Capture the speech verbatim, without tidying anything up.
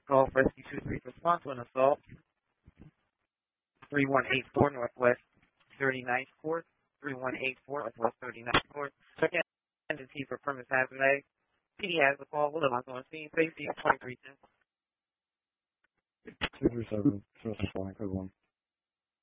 call for rescue two three response to an assault. three one eight four Northwest thirty-ninth Court. three one eight four Northwest thirty-ninth Court. Second entity for premise hazard. P D has the call. Will I'm on scene. Safety twenty-three ten. two three seven, Trust Flying, code one.